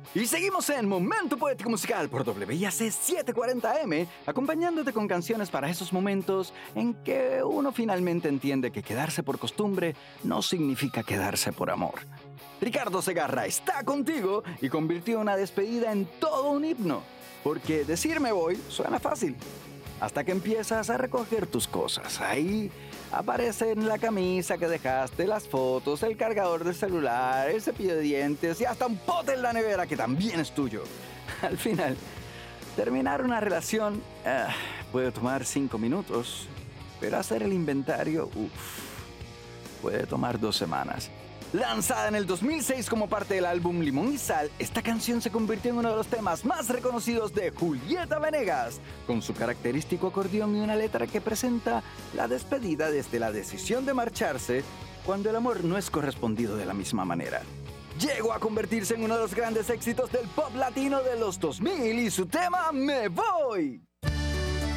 Y seguimos en Momento Poético Musical por WIAC 740M, acompañándote con canciones para esos momentos en que uno finalmente entiende que quedarse por costumbre no significa quedarse por amor. Ricardo Segarra está contigo y convirtió una despedida en todo un himno, porque decir me voy suena fácil, hasta que empiezas a recoger tus cosas. Ahí aparecen la camisa que dejaste, las fotos, el cargador del celular, el cepillo de dientes y hasta un pote en la nevera que también es tuyo. Al final, terminar una relación puede tomar 5 minutos, pero hacer el inventario, puede tomar 2 semanas. Lanzada en el 2006 como parte del álbum Limón y Sal, esta canción se convirtió en uno de los temas más reconocidos de Julieta Venegas, con su característico acordeón y una letra que presenta la despedida desde la decisión de marcharse cuando el amor no es correspondido de la misma manera. Llegó a convertirse en uno de los grandes éxitos del pop latino de los 2000 y su tema Me Voy.